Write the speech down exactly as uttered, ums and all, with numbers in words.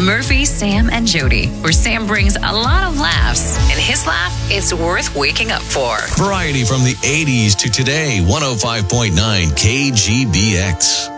Murphy, Sam, and Jody, where Sam brings a lot of laughs, and his laugh, it's worth waking up for. Variety from the eighties to today, one oh five point nine K G B X.